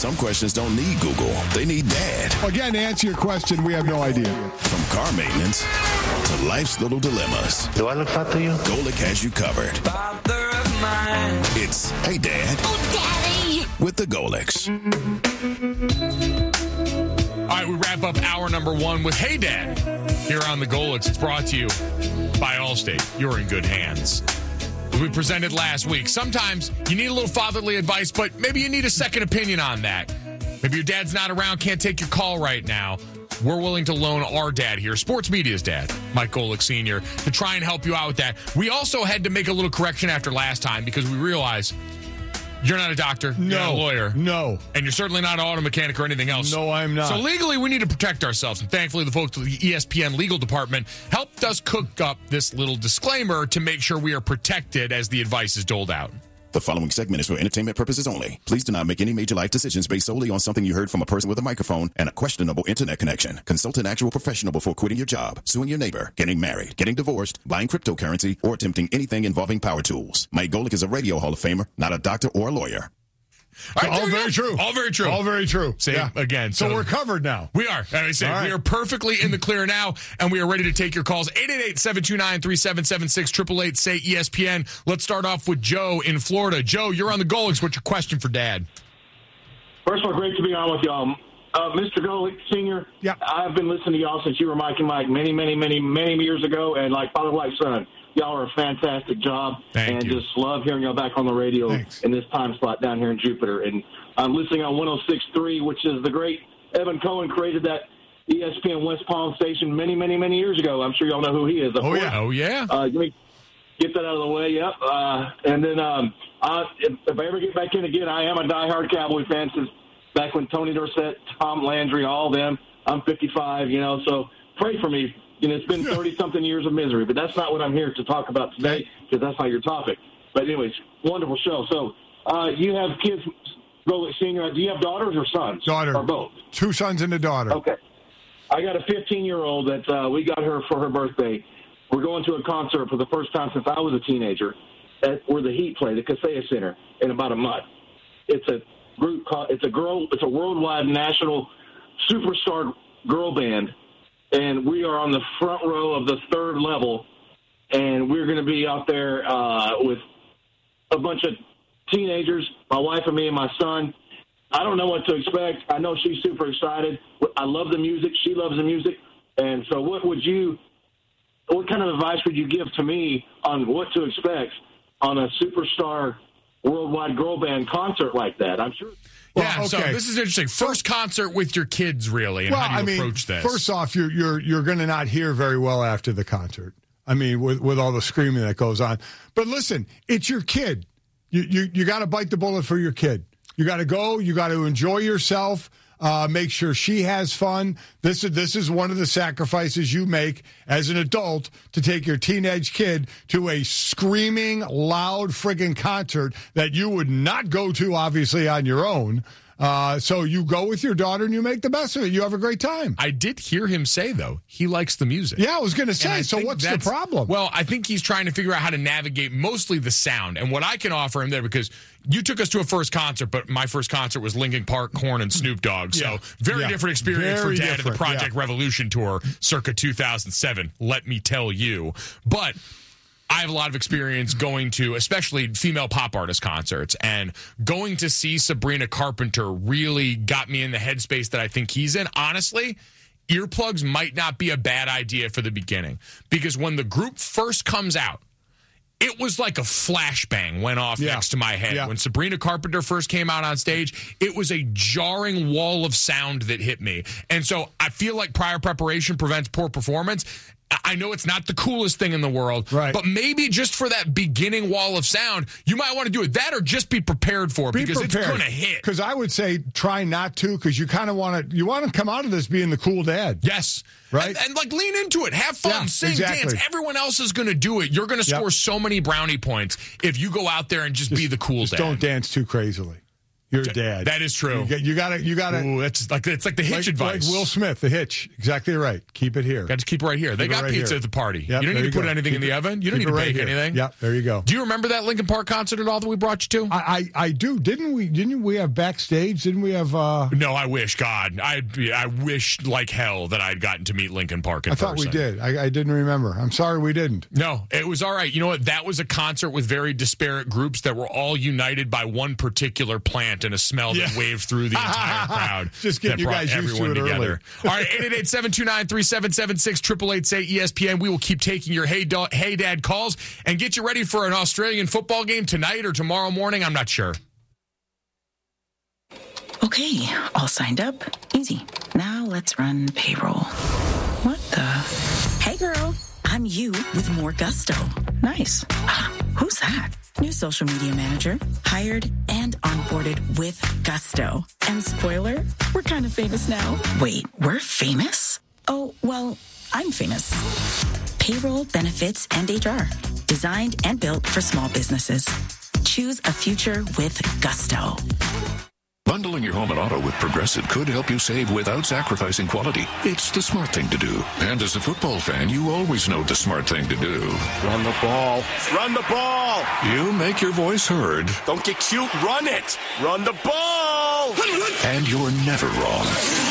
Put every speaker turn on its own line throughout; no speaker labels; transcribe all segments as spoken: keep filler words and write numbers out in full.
Some questions don't need Google. They need Dad.
Again, to answer your question, we have no idea.
From car maintenance to life's little dilemmas.
Do I look fat to you?
Golic has you covered.
Father of mine.
It's Hey Dad.
Oh, Daddy.
With the Golics.
All right, we wrap up hour number one with Hey Dad here on the Golics. It's brought to you by Allstate. You're in good hands. We presented last week. Sometimes you need a little fatherly advice, but maybe you need a second opinion on that. Maybe your dad's not around, can't take your call right now. We're willing to loan our dad here, sports media's dad, Mike Golic Senior, to try and help you out with that. We also had to make a little correction after last time because we realized you're not a doctor,
No.
you're not a lawyer.
No.
And you're certainly not an auto mechanic or anything else.
No, I'm not.
So legally, we need to protect ourselves. And thankfully, the folks at the E S P N legal department helped us cook up this little disclaimer to make sure we are protected as the advice is doled out.
The following segment is for entertainment purposes only. Please do not make any major life decisions based solely on something you heard from a person with a microphone and a questionable internet connection. Consult an actual professional before quitting your job, suing your neighbor, getting married, getting divorced, buying cryptocurrency, or attempting anything involving power tools. Mike Golic is a radio Hall of Famer, not a doctor or a lawyer.
All, right,
All very true.
All very true.
All very true.
Say
Yeah.
it again.
So,
So,
we're covered now.
we are. And I say,
All right.
we are perfectly in the clear now, and we are ready to take your calls. eight eight eight, seven two nine, three seven seven six, eight eight eight, say E S P N. Let's start off with Joe in Florida. Joe, you're on the Golics. What's your question for Dad?
First of all, great to be on with y'all. Uh, Mister Golic Senior,
Yeah.
I've been listening to y'all since you were Mike and Mike many, many, many, many years ago, and like father, like son. Y'all are a fantastic job,
Thank
and
you.
just love hearing y'all back on the radio
Thanks.
in this time slot down here in Jupiter. And I'm listening on one oh six point three, which is the great Evan Cohen created that E S P N West Palm station many, many, many years ago. I'm sure y'all know who he is. Of
Oh,
course.
yeah.
Oh, yeah.
Uh, let me get that out of the way. Yep. Uh, and then um, uh, if, if I ever get back in again, I am a diehard Cowboy fan since back when Tony Dorsett, Tom Landry, all of them. I'm fifty-five, you know, so pray for me. You know, it's been thirty-something years of misery, but that's not what I'm here to talk about today because that's not your topic. But anyways, wonderful show. So uh, you have kids, Golic Senior. Do you have daughters or sons?
Daughter.
Or both?
Two sons and a daughter.
Okay. I got a fifteen-year-old that uh, we got her for her birthday. We're going to a concert for the first time since I was a teenager at where the Heat play, the Kaseya Center, in about a month. It's a group called, it's a girl, it's a worldwide national superstar girl band, and we are on the front row of the third level, and we're going to be out there uh, with a bunch of teenagers, my wife and me and my son. I don't know what to expect. I know she's super excited. I love the music. She loves the music. And so what would you, what kind of advice would you give to me on what to expect on a superstar worldwide girl band concert like that? I'm sure.
Yeah,
Well,
so
okay.
this is interesting. First concert with your kids, really, and
Well,
how do you
I mean,
approach this?
first off, you're you're you're going to not hear very well after the concert. I mean, with with all the screaming that goes on. But listen, it's your kid. You you you got to bite the bullet for your kid. You got to go. You got to enjoy yourself. Uh, make sure she has fun. This is this is one of the sacrifices you make as an adult to take your teenage kid to a screaming, loud, friggin' concert that you would not go to, obviously, on your own. Uh, so you go with your daughter and you make the best of it. You have a great time.
I did hear him say, though, he likes the music.
Yeah, I was going to
And I
say, so
think
what's the
that's-
problem?
Well, I think he's trying to figure out how to navigate mostly the sound. And what I can offer him there, because you took us to a first concert, but my first concert was Linkin Park, Korn, and Snoop Dogg. So
Yeah.
very
Yeah.
different experience
Very
for Dad at the
different,
Project
yeah.
Revolution tour circa two thousand seven, let me tell you. But I have a lot of experience going to, especially female pop artist concerts, and going to see Sabrina Carpenter really got me in the headspace that I think he's in. Honestly, earplugs might not be a bad idea for the beginning, because when the group first comes out, it was like a flashbang went off
Yeah.
next to my head.
Yeah.
When Sabrina Carpenter first came out on stage, it was a jarring wall of sound that hit me. And so I feel like prior preparation prevents poor performance. I know it's not the coolest thing in the world,
Right.
but maybe just for that beginning wall of sound, you might want to do it. That or just be prepared for it,
Be
because
prepared.
it's going to hit.
Because I would say try not to, because you kind of want to. You want to come out of this being the cool dad.
Yes.
Right?
And, and like lean into it. Have fun.
Yeah,
Sing,
exactly.
dance. Everyone else is going to do it. You're going to
Yep.
score so many brownie points if you go out there and just, be the cool
Just
dad.
don't dance too crazily. You're a dad.
That is true.
You got to, you got to.
Ooh, that's like it's like the hitch
like,
advice.
Like Will Smith, the hitch. Exactly right. Keep it here.
Got to keep it right here. They
Keep
got
right
pizza
here.
at the party.
Yep,
you don't need to
you
put
go.
anything
keep
in the
it,
oven. You don't need to
right
bake
here.
anything.
Yeah, there you go.
Do you remember that Linkin Park concert at all that we brought you to?
I, I, I do. Didn't we? Didn't we have backstage? Didn't we have? Uh...
No, I wish God. I I wish like hell that I'd gotten to meet Linkin Park in
I thought
person.
we did. I, I didn't remember. I'm sorry we didn't.
No, it was all right. You know what? That was a concert with very disparate groups that were all united by one particular plant and a smell that
Yeah.
waved through the entire crowd.
Just getting
that
you
brought
guys used to
everyone
it
together.
early.
All right, eight eight eight, seven two nine, three seven seven six, eight eight eight, say E S P N. We will keep taking your Hey, da- hey Dad calls and get you ready for an Australian football game tonight or tomorrow morning. I'm not sure.
Okay, all signed up. Easy. Now let's run payroll. What the? Hey, girl. I'm you with more gusto. Nice. Who's that? New social media manager. Hired and onboarded with gusto. And spoiler, we're kind of famous now. Wait, we're famous? Oh, well, I'm famous. Payroll, benefits, and H R. Designed and built for small businesses. Choose a future with gusto.
Bundling your home and auto with Progressive could help you save without sacrificing quality. It's the smart thing to do. And as a football fan, you always know the smart thing to do.
Run the ball. Run the ball.
You make your voice heard.
Don't get cute. Run it. Run the ball.
And you're never wrong.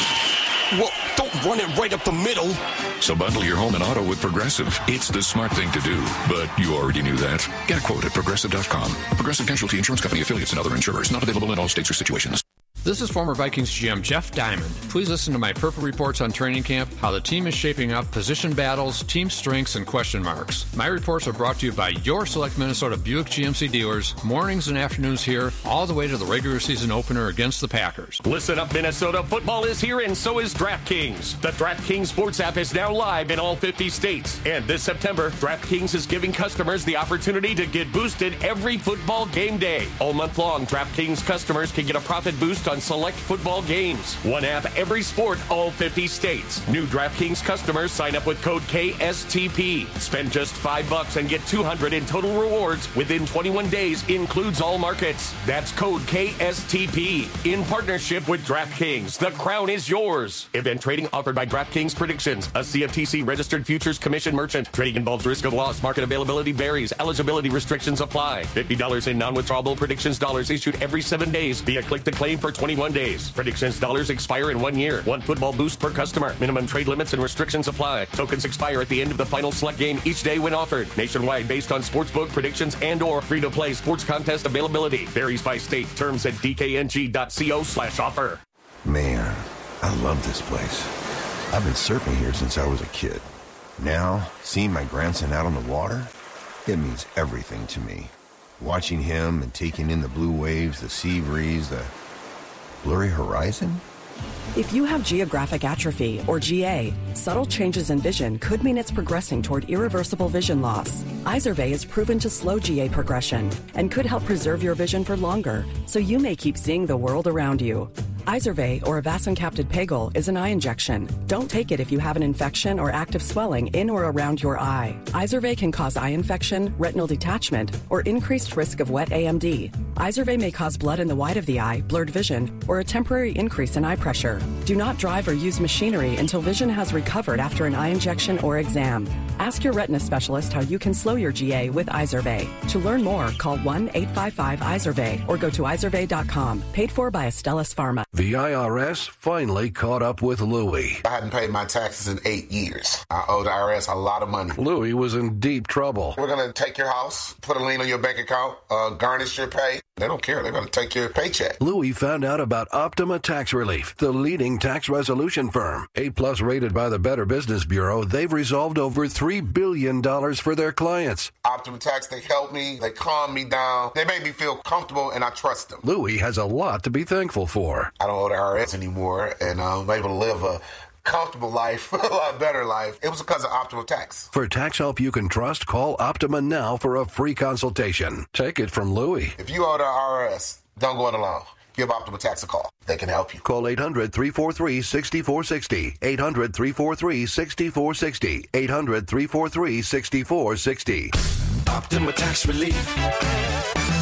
Well, don't run it right up the middle.
So bundle your home and auto with Progressive. It's the smart thing to do. But you already knew that. Get a quote at Progressive dot com. Progressive Casualty Insurance Company affiliates and other insurers. Not available in all states or situations.
This is former Vikings G M Jeff Diamond. Please listen to my Purple Reports on training camp, how the team is shaping up, position battles, team strengths, and question marks. My reports are brought to you by your select Minnesota Buick G M C dealers, mornings and afternoons here, all the way to the regular season opener against the Packers.
Listen up, Minnesota. Football is here, and so is DraftKings. The DraftKings Sports app is now live in all fifty states. And this September, DraftKings is giving customers the opportunity to get boosted every football game day. All month long, DraftKings customers can get a profit boost on select football games. One app, every sport, all fifty states. New DraftKings customers sign up with code K S T P. Spend just five bucks and get two hundred in total rewards within twenty-one days. Includes all markets. That's code K S T P. In partnership with DraftKings, the crown is yours. Event trading offered by DraftKings Predictions, a C F T C registered futures commission merchant. Trading involves risk of loss. Market availability varies. Eligibility restrictions apply. fifty dollars in non-withdrawable predictions dollars issued every seven days via click to claim for twenty-one days. Predictions dollars expire in one year. One football boost per customer. Minimum trade limits and restrictions apply. Tokens expire at the end of the final select game each day when offered. Nationwide based on sportsbook predictions and or free-to-play sports contest availability. Varies by state. Terms at d k n g dot co slash offer.
Man, I love this place. I've been surfing here since I was a kid. Now, seeing my grandson out on the water, it means everything to me. Watching him and taking in the blue waves, the sea breeze, the blurry horizon.
If you have geographic atrophy, or G A, subtle changes in vision could mean it's progressing toward irreversible vision loss. Izervay is proven to slow G A progression and could help preserve your vision for longer, so you may keep seeing the world around you. Izervay, or avacincaptad pegol, is an eye injection. Don't take it if you have an infection or active swelling in or around your eye. Izervay can cause eye infection, retinal detachment, or increased risk of wet A M D. Izervay may cause blood in the white of the eye, blurred vision, or a temporary increase in eye pressure. Do not drive or use machinery until vision has recovered after an eye injection or exam. Ask your retina specialist how you can slow your G A with Izervay. To learn more, call one eight five five Izervay or go to izervay dot com. Paid for by Astellas Pharma.
The I R S finally caught up with Louie.
I hadn't paid my taxes in eight years. I owed the I R S a lot of money.
Louie was in deep trouble.
We're going to take your house, put a lien on your bank account, uh, garnish your pay. They don't care. They're going to take your paycheck.
Louie found out about Optima Tax Relief, the leading tax resolution firm. A-plus rated by the Better Business Bureau, they've resolved over three billion dollars for their clients.
Optima Tax, they helped me. They calmed me down. They made me feel comfortable, and I trust them.
Louie has a lot to be thankful for.
I don't owe the I R S anymore, and I'm able to live a comfortable life, a lot better life. It was because of Optima Tax.
For tax help you can trust, call Optima now for a free consultation. Take it from Louie.
If you owe the I R S, don't go it alone. Give Optima Tax a call. They can help you.
Call eight hundred, three four three, six four six zero. eight hundred, three four three, six four six zero. eight hundred, three four three, six four six zero.
Optima Tax Relief.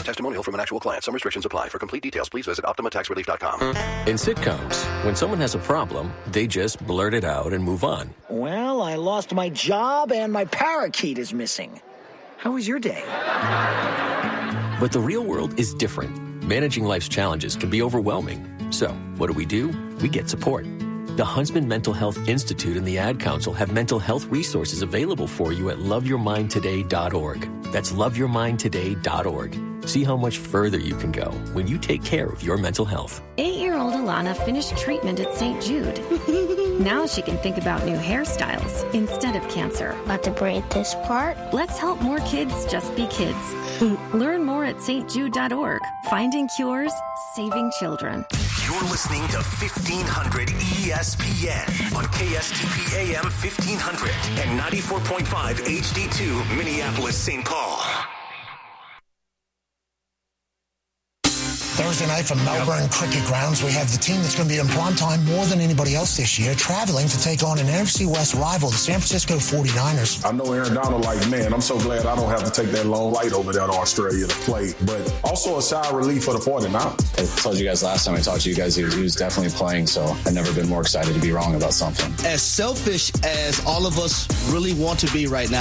Testimonial from an actual client. Some restrictions apply. For complete details, please visit Optima Tax Relief dot com.
In sitcoms, when someone has a problem, they just blurt it out and move on.
Well, I lost my job and my parakeet is missing. How was your day?
But the real world is different. Managing life's challenges can be overwhelming. So, what do we do? We get support. The Huntsman Mental Health Institute and the Ad Council have mental health resources available for you at love your mind today dot org. That's love your mind today dot org. See how much further you can go when you take care of your mental health.
Eight-year-old Alana finished treatment at Saint Jude. Now she can think about new hairstyles instead of cancer.
About to braid this part?
Let's help more kids just be kids. Learn more at st jude dot org. Finding cures, saving children.
You're listening to fifteen hundred E S P N on K S T P A M fifteen hundred and ninety-four point five H D two Minneapolis, Saint Paul.
Thursday night from Melbourne Cricket Grounds, we have the team that's going to be in prime time more than anybody else this year, traveling to take on an N F C West rival, the San Francisco forty-niners.
I know Aaron Donald like, man, I'm so glad I don't have to take that long flight over there to Australia to play, but also a sigh of relief for the forty-niners.
I told you guys last time I talked to you guys, he was, he was definitely playing, so I've never been more excited to be wrong about something.
As selfish as all of us really want to be right now,